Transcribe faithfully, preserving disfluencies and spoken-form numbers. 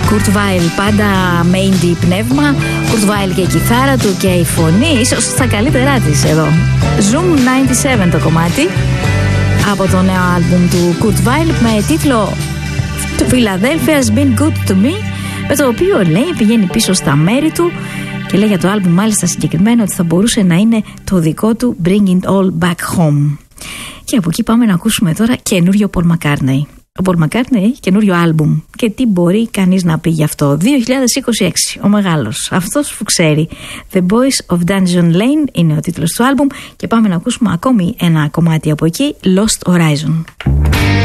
Kurt Weill, πάντα με indie πνεύμα. Kurt Weill και η κιθάρα του και η φωνή, ίσως στα καλύτερά της εδώ. Zoom ενενήντα επτά το κομμάτι από το νέο άλμπουμ του Kurt Weill με τίτλο Philadelphia's Been Good To Me, με το οποίο λέει πηγαίνει πίσω στα μέρη του και λέει για το άλμπουμ μάλιστα συγκεκριμένα ότι θα μπορούσε να είναι το δικό του Bring It All Back Home. Και από εκεί πάμε να ακούσουμε τώρα καινούριο Paul McCartney. Ο Paul McCartney έχει καινούριο άλμπουμ και τι μπορεί κανείς να πει γι' αυτό. δύο χιλιάδες είκοσι έξι, ο μεγάλος, αυτός που ξέρει. The Boys of Dungeon Lane είναι ο τίτλος του άλμπουμ και πάμε να ακούσουμε ακόμη ένα κομμάτι από εκεί, Lost Horizon.